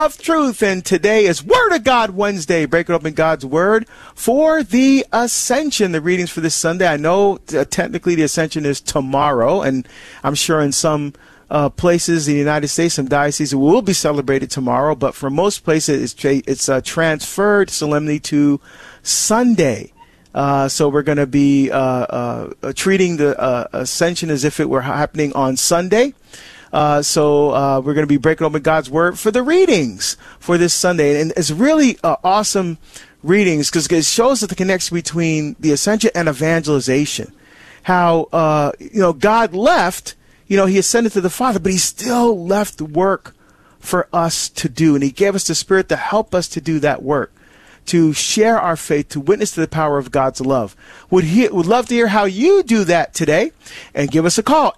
of truth, and today is Word of God Wednesday, breaking open God's Word for the Ascension. The readings for this Sunday, I know technically the Ascension is tomorrow, and I'm sure in some places in the United States, some dioceses will be celebrated tomorrow, but for most places it's transferred solemnity to Sunday. So we're going to be treating the Ascension as if it were happening on Sunday. So we're going to be breaking open God's Word for the readings for this Sunday. And it's really awesome readings because it shows the connection between the Ascension and evangelization. How, God left, he ascended to the Father, but he still left work for us to do. And he gave us the Spirit to help us to do that work, to share our faith, to witness to the power of God's love. Would love to hear how you do that today, and give us a call,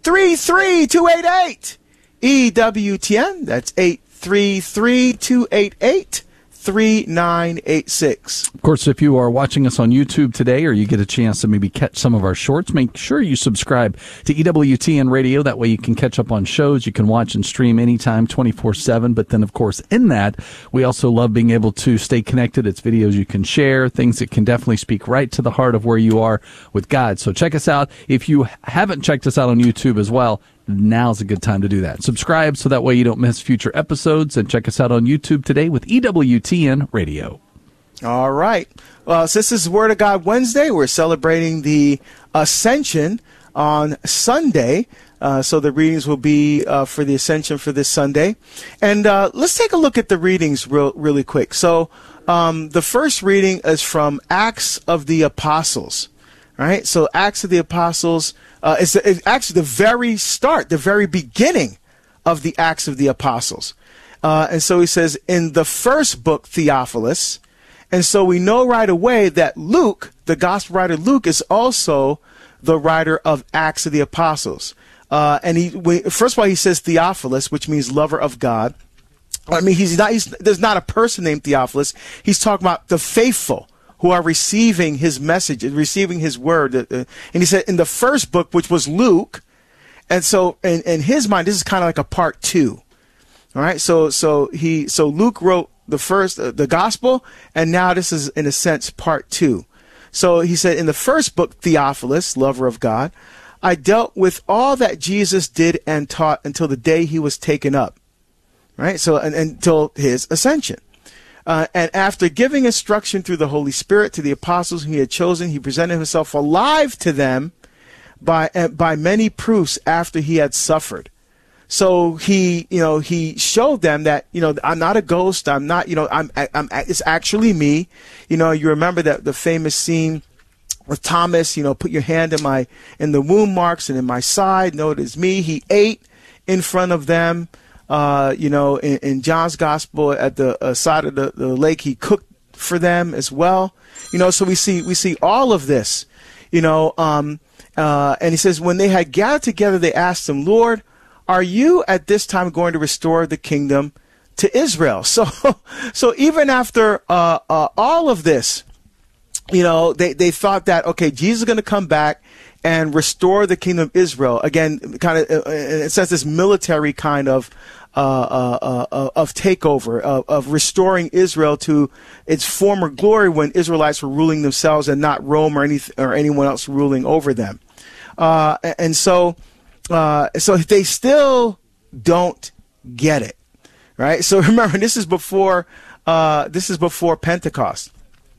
833-288-EWTN. That's 833-288-3986. Of course, if you are watching us on YouTube today, or you get a chance to maybe catch some of our shorts, make sure you subscribe to EWTN Radio. That way you can catch up on shows. You can watch and stream anytime, 24/7. But then, of course, in that, we also love being able to stay connected. It's videos you can share, things that can definitely speak right to the heart of where you are with God. So check us out. If you haven't checked us out on YouTube as well, now's a good time to do that. Subscribe so that way you don't miss future episodes, and check us out on YouTube today with EWTN Radio. All right. Well, since this is Word of God Wednesday, we're celebrating the Ascension on Sunday. So the readings will be for the Ascension for this Sunday. And let's take a look at the readings really quick. So the first reading is from Acts of the Apostles. Right? So Acts of the Apostles, it's actually the very start, the very beginning of the Acts of the Apostles. And so he says, in the first book, Theophilus. And so we know right away that Luke, the gospel writer Luke, is also the writer of Acts of the Apostles. And first of all, he says Theophilus, which means lover of God. I mean, there's not a person named Theophilus. He's talking about the faithful who are receiving his message, receiving his word. And he said in the first book, which was Luke. And so in his mind, this is kind of like a part two. All right. So Luke wrote the first, the gospel, and now this is in a sense part two. So he said in the first book, Theophilus, lover of God, I dealt with all that Jesus did and taught until the day he was taken up. Right. So until his ascension. And after giving instruction through the Holy Spirit to the apostles whom he had chosen, he presented himself alive to them by many proofs after he had suffered. So he showed them that, I'm not a ghost. I'm not, it's actually me. You remember that the famous scene with Thomas, put your hand in the wound marks and in my side. No, it is me. He ate in front of them. In John's gospel at the side of the lake, he cooked for them as well. So we see all of this, and he says, when they had gathered together, they asked him, Lord, are you at this time going to restore the kingdom to Israel? So even after, all of this, they thought that, okay, Jesus is going to come back and restore the kingdom of Israel. Again, kind of, it says this military kind of takeover, of restoring Israel to its former glory when Israelites were ruling themselves and not Rome or anyone else ruling over them. So they still don't get it, right? So remember, this is before Pentecost.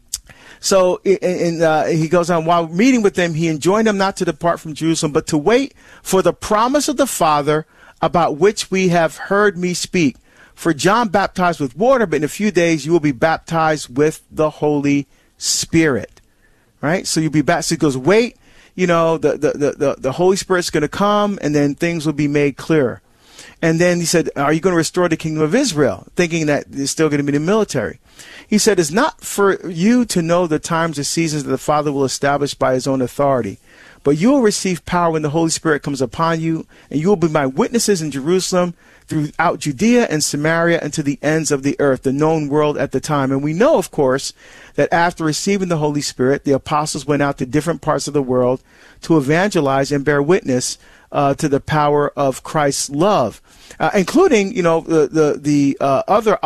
So he goes on, while meeting with them, he enjoined them not to depart from Jerusalem, but to wait for the promise of the Father, about which we have heard me speak. For John baptized with water, but in a few days you will be baptized with the Holy Spirit. Right? So you'll be baptized. So he goes, wait, the Holy Spirit's going to come, and then things will be made clearer. And then he said, are you going to restore the kingdom of Israel? Thinking that it's still going to be the military. He said, it's not for you to know the times and seasons that the Father will establish by his own authority. But you will receive power when the Holy Spirit comes upon you, and you will be my witnesses in Jerusalem, throughout Judea and Samaria and to the ends of the earth, the known world at the time. And we know, of course, that after receiving the Holy Spirit, the apostles went out to different parts of the world to evangelize and bear witness to the power of Christ's love, including, the other